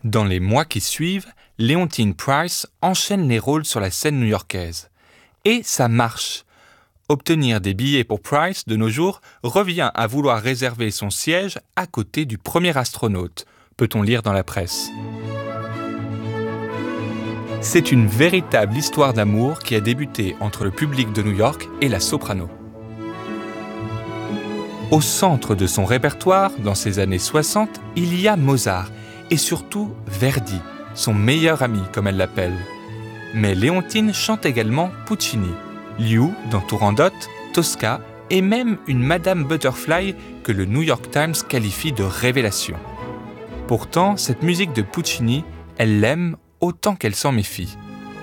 Dans les mois qui suivent, Leontyne Price enchaîne les rôles sur la scène new-yorkaise. Et ça marche. Obtenir des billets pour Price de nos jours revient à vouloir réserver son siège à côté du premier astronaute, peut-on lire dans la presse. C'est une véritable histoire d'amour qui a débuté entre le public de New York et la soprano. Au centre de son répertoire, dans ces années 60, il y a Mozart et surtout Verdi, son meilleur ami comme elle l'appelle. Mais Leontyne chante également Puccini, Liu dans Turandot, Tosca et même une Madame Butterfly que le New York Times qualifie de révélation. Pourtant, cette musique de Puccini, elle l'aime autant qu'elle s'en méfie.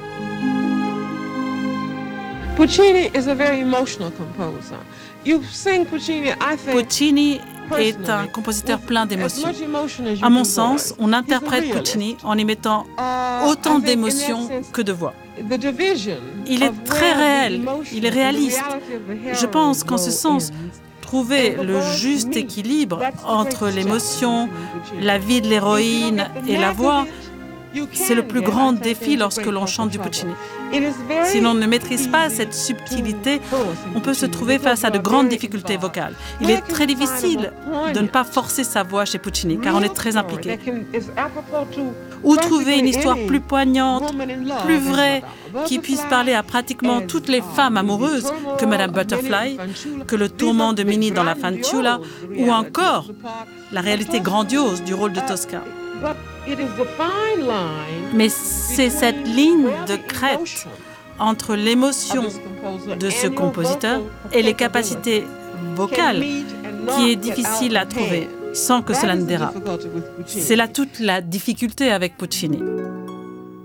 Puccini is a very emotional composer. You sing Puccini, I think, Puccini est un compositeur plein d'émotions. À mon sens, on interprète Puccini en y mettant autant d'émotions que de voix. Il est très réel, il est réaliste. Je pense qu'en ce sens, trouver le juste équilibre entre l'émotion, la vie de l'héroïne et la voix, c'est le plus grand défi lorsque l'on chante du Puccini. Si l'on ne maîtrise pas cette subtilité, on peut se trouver face à de grandes difficultés vocales. Il est très difficile de ne pas forcer sa voix chez Puccini, car on est très impliqué. Ou trouver une histoire plus poignante, plus vraie, qui puisse parler à pratiquement toutes les femmes amoureuses que Madame Butterfly, que le tourment de Minnie dans La Fanciulla, ou encore la réalité grandiose du rôle de Tosca. Mais c'est cette ligne de crête entre l'émotion de ce compositeur et les capacités vocales qui est difficile à trouver sans que cela ne dérape. C'est là toute la difficulté avec Puccini.